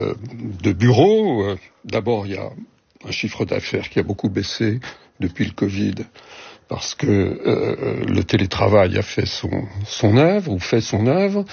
de bureaux. D'abord, il y a un chiffre d'affaires qui a beaucoup baissé depuis le Covid, parce que le télétravail a fait son œuvre, ou fait son œuvre.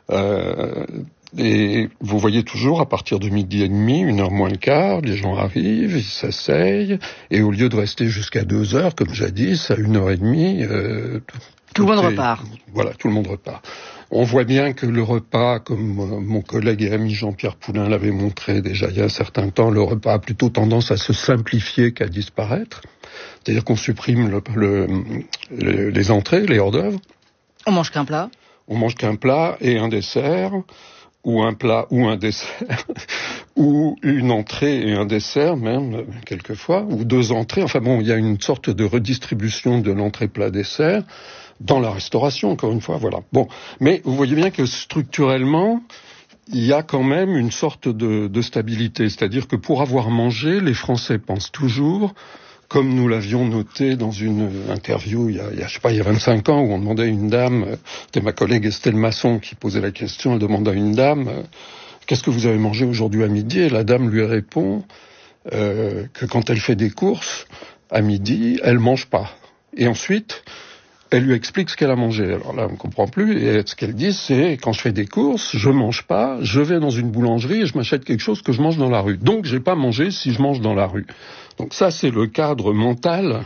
Et vous voyez toujours, à partir de 12h30, 1h moins le quart, les gens arrivent, ils s'asseyent, et au lieu de rester jusqu'à 2h, comme jadis, à 1h30... tout le monde repart. Voilà, tout le monde repart. On voit bien que le repas, comme mon collègue et ami Jean-Pierre Poulain l'avait montré déjà il y a un certain temps, le repas a plutôt tendance à se simplifier qu'à disparaître. C'est-à-dire qu'on supprime les entrées, les hors-d'œuvre. On mange qu'un plat. On mange qu'un plat et un dessert, ou un plat ou un dessert, ou une entrée et un dessert même, quelquefois, ou 2 entrées. Enfin bon, il y a une sorte de redistribution de l'entrée-plat-dessert dans la restauration, encore une fois, voilà. Bon, mais vous voyez bien que structurellement, il y a quand même une sorte de stabilité. C'est-à-dire que pour avoir mangé, les Français pensent toujours, comme nous l'avions noté dans une interview il y a 25 ans, où on demandait à une dame, c'était ma collègue Estelle Masson qui posait la question, elle demande à une dame, qu'est-ce que vous avez mangé aujourd'hui à midi? Et la dame lui répond que quand elle fait des courses, à midi, elle mange pas. Et ensuite, elle lui explique ce qu'elle a mangé. Alors là, on ne comprend plus. Et ce qu'elle dit, c'est, quand je fais des courses, je mange pas, je vais dans une boulangerie et je m'achète quelque chose que je mange dans la rue. Donc, j'ai pas mangé si je mange dans la rue. Donc ça, c'est le cadre mental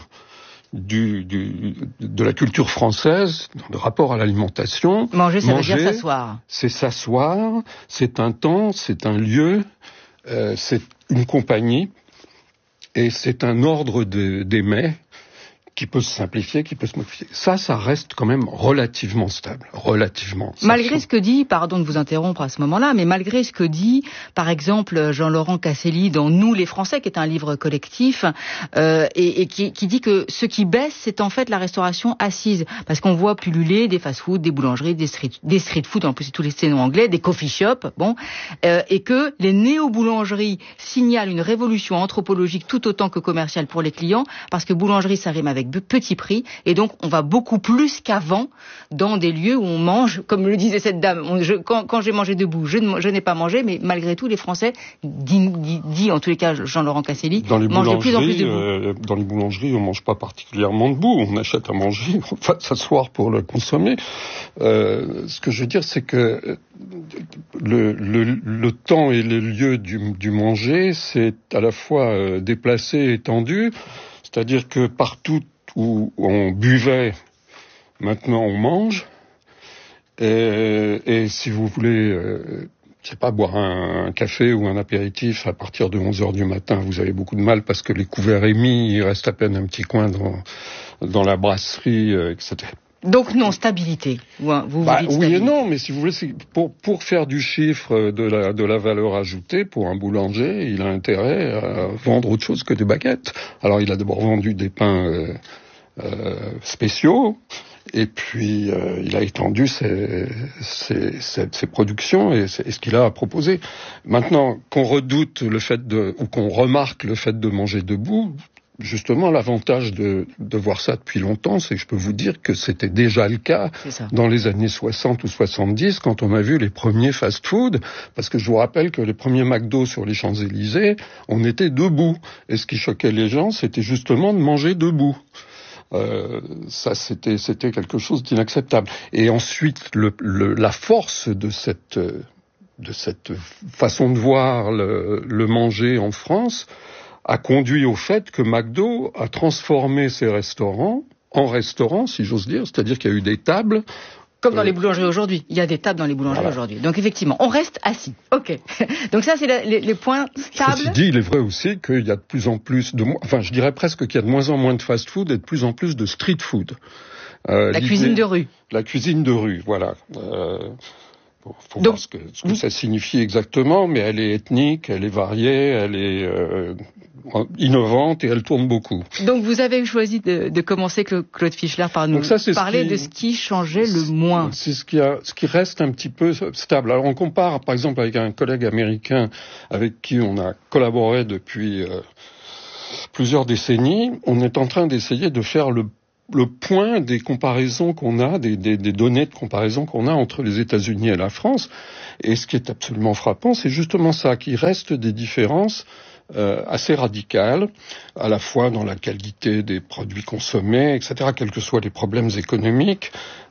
de la culture française, de rapport à l'alimentation. Manger, ça veut dire s'asseoir. C'est s'asseoir, c'est un temps, c'est un lieu, c'est une compagnie, et c'est un ordre des mets qui peut se simplifier, qui peut se modifier. Ça reste quand même relativement stable, relativement. Malgré ce que dit, pardon de vous interrompre à ce moment-là, mais malgré ce que dit, par exemple, Jean-Laurent Casselli dans Nous les Français, qui est un livre collectif, et qui dit que ce qui baisse, c'est en fait la restauration assise, parce qu'on voit pulluler des fast-food, des boulangeries, des street food, en plus c'est tous les noms anglais, des coffee shops, bon, et que les néo-boulangeries signalent une révolution anthropologique tout autant que commerciale pour les clients, parce que boulangerie, ça rime avec petit prix, et donc on va beaucoup plus qu'avant dans des lieux où on mange, comme le disait cette dame, quand j'ai mangé debout, je n'ai pas mangé, mais malgré tout les Français, dit en tous les cas Jean-Laurent Casselli, mangent de plus en plus debout. Dans les boulangeries, on mange pas particulièrement debout, on achète à manger, on va s'asseoir pour le consommer. Ce que je veux dire, c'est que le temps et le lieu du manger, c'est à la fois déplacé et étendu, c'est-à-dire que partout où on buvait, maintenant on mange, et si vous voulez, je sais pas, boire un café ou un apéritif à partir de 11h du matin, vous avez beaucoup de mal parce que les couverts émis, il reste à peine un petit coin dans la brasserie, etc. Donc non, stabilité. Vous dites stabilité. Oui et non, mais si vous voulez, pour faire du chiffre de la valeur ajoutée, pour un boulanger, il a intérêt à vendre autre chose que des baguettes. Alors il a d'abord vendu des pains spéciaux, et puis il a étendu ses productions et ce qu'il a à proposer. Maintenant, qu'on redoute le fait ou qu'on remarque le fait de manger debout, justement, l'avantage de voir ça depuis longtemps, c'est que je peux vous dire que c'était déjà le cas dans les années 60 ou 70, quand on a vu les premiers fast-food, parce que je vous rappelle que les premiers McDo sur les Champs-Élysées, on était debout. Et ce qui choquait les gens, c'était justement de manger debout. Ça, c'était quelque chose d'inacceptable. Et ensuite, la force de cette façon de voir le manger en France a conduit au fait que McDo a transformé ses restaurants en restaurants, si j'ose dire, c'est-à-dire qu'il y a eu des tables. Comme dans les boulangeries aujourd'hui. Il y a des tables dans les boulangeries aujourd'hui. Donc effectivement, on reste assis. Ok. Donc ça, c'est les points stables. Ceci dit, il est vrai aussi qu'il y a de plus en plus je dirais presque qu'il y a de moins en moins de fast-food et de plus en plus de street-food. La cuisine de rue. La cuisine de rue, voilà. Faut voir ce que ça signifie exactement, mais elle est ethnique, elle est variée, elle est innovante et elle tourne beaucoup. Donc vous avez choisi de commencer, Claude Fischler, par nous parler de ce qui changeait le moins. C'est ce qui reste un petit peu stable. Alors on compare par exemple avec un collègue américain avec qui on a collaboré depuis plusieurs décennies. On est en train d'essayer de faire le le point des comparaisons qu'on a, des données de comparaison qu'on a entre les États-Unis et la France. Et ce qui est absolument frappant, c'est justement ça, qu'il reste des différences assez radicales, à la fois dans la qualité des produits consommés, etc., quels que soient les problèmes économiques,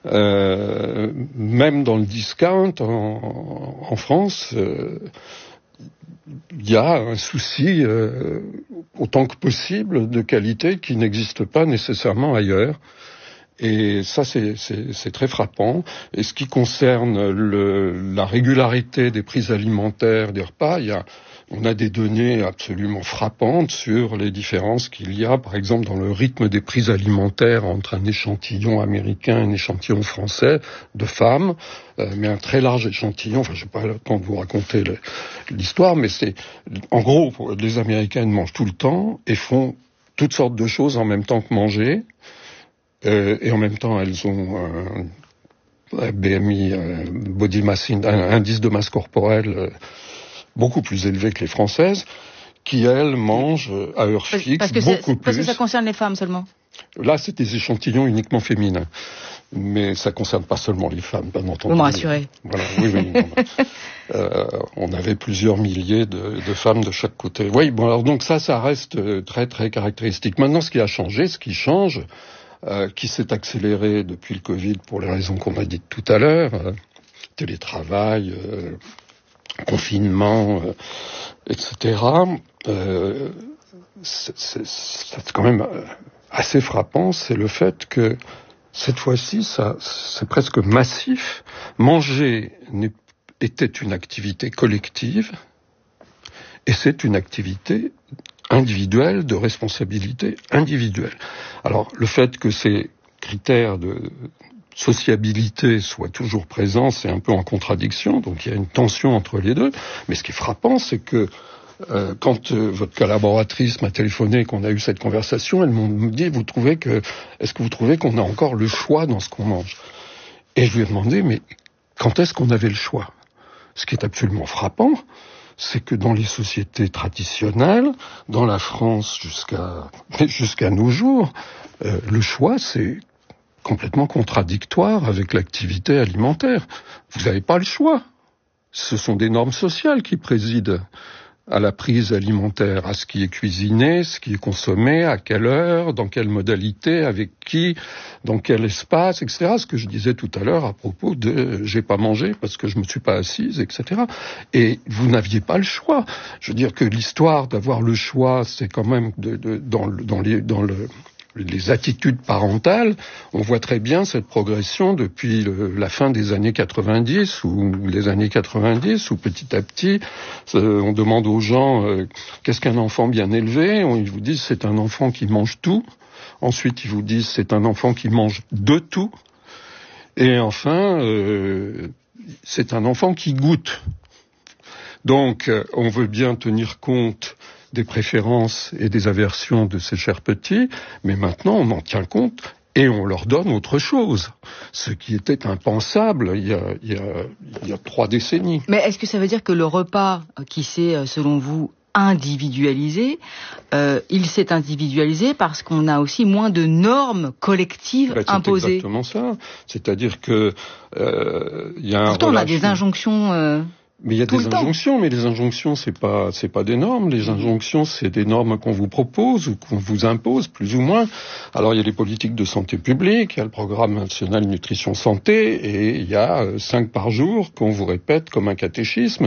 même dans le discount en France. Il y a un souci, autant que possible, de qualité qui n'existe pas nécessairement ailleurs. Et ça, c'est très frappant. Et ce qui concerne la régularité des prix alimentaires des repas, on a des données absolument frappantes sur les différences qu'il y a, par exemple, dans le rythme des prix alimentaires entre un échantillon américain et un échantillon français de femmes, mais un très large échantillon. Enfin, je n'ai pas le temps de vous raconter l'histoire, mais en gros, les Américaines mangent tout le temps et font toutes sortes de choses en même temps que manger. Et en même temps, elles ont un BMI, body mass, un indice de masse corporelle beaucoup plus élevé que les Françaises, qui, elles, mangent à heure fixe beaucoup plus. Parce que ça concerne les femmes seulement. Là, c'est des échantillons uniquement féminins. Mais ça concerne pas seulement les femmes, bien entendu. Vous me rassurez. Voilà, oui. On avait plusieurs milliers de femmes de chaque côté. Oui, bon, alors donc ça reste très, très caractéristique. Maintenant, ce qui change, qui s'est accéléré depuis le Covid pour les raisons qu'on a dites tout à l'heure, télétravail, confinement, etc. C'est quand même assez frappant, c'est le fait que cette fois-ci, c'est presque massif. Manger était une activité collective et c'est une activité individuelle, de responsabilité individuelle. Alors, le fait que ces critères de sociabilité soient toujours présents, c'est un peu en contradiction, donc il y a une tension entre les deux. Mais ce qui est frappant, c'est que quand votre collaboratrice m'a téléphoné et qu'on a eu cette conversation, elle m'a dit, est-ce que vous trouvez qu'on a encore le choix dans ce qu'on mange? Et je lui ai demandé, mais quand est-ce qu'on avait le choix? Ce qui est absolument frappant, c'est que dans les sociétés traditionnelles, dans la France jusqu'à nos jours, le choix, c'est complètement contradictoire avec l'activité alimentaire. Vous n'avez pas le choix. Ce sont des normes sociales qui président à la prise alimentaire, à ce qui est cuisiné, ce qui est consommé, à quelle heure, dans quelle modalité, avec qui, dans quel espace, etc. Ce que je disais tout à l'heure à propos de « j'ai pas mangé parce que je me suis pas assise », etc. Et vous n'aviez pas le choix. Je veux dire que l'histoire d'avoir le choix, c'est quand même dans les attitudes parentales, on voit très bien cette progression depuis la fin des années 90 ou les années 90 où petit à petit, on demande aux gens qu'est-ce qu'un enfant bien élevé, ils vous disent c'est un enfant qui mange tout, ensuite ils vous disent c'est un enfant qui mange de tout, et enfin c'est un enfant qui goûte. Donc on veut bien tenir compte des préférences et des aversions de ces chers petits, mais maintenant on en tient compte et on leur donne autre chose, ce qui était impensable il y a 3 décennies. Mais est-ce que ça veut dire que le repas qui s'est, selon vous, individualisé, il s'est individualisé parce qu'on a aussi moins de normes collectives imposées? C'est exactement ça. C'est-à-dire que il y a Pourtant, on a des injonctions... Mais il y a des injonctions, mais les injonctions, c'est pas des normes. Les injonctions, c'est des normes qu'on vous propose ou qu'on vous impose, plus ou moins. Alors, il y a les politiques de santé publique, il y a le programme national nutrition santé, et il y a 5 par jour qu'on vous répète comme un catéchisme,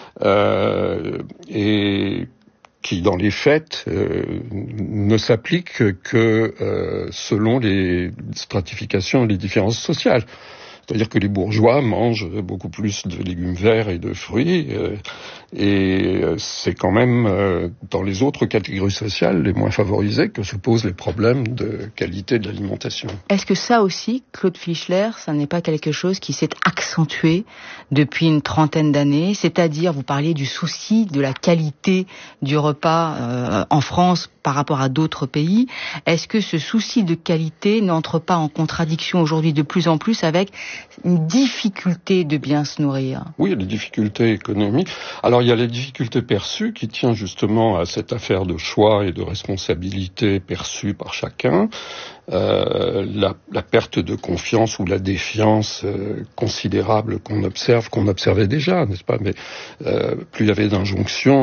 et qui, dans les faits, ne s'applique que selon les stratifications et les différences sociales. C'est-à-dire que les bourgeois mangent beaucoup plus de légumes verts et de fruits, et c'est quand même dans les autres catégories sociales les moins favorisées que se posent les problèmes de qualité de l'alimentation. Est-ce que ça aussi, Claude Fischler, ça n'est pas quelque chose qui s'est accentué depuis une 30aine d'années? C'est-à-dire, vous parliez du souci de la qualité du repas en France par rapport à d'autres pays. Est-ce que ce souci de qualité n'entre pas en contradiction aujourd'hui de plus en plus avec une difficulté de bien se nourrir. Oui, il y a des difficultés économiques. Alors il y a les difficultés perçues qui tiennent justement à cette affaire de choix et de responsabilité perçue par chacun. La perte de confiance ou la défiance considérable qu'on observait déjà, n'est-ce pas? Mais plus il y avait d'injonctions,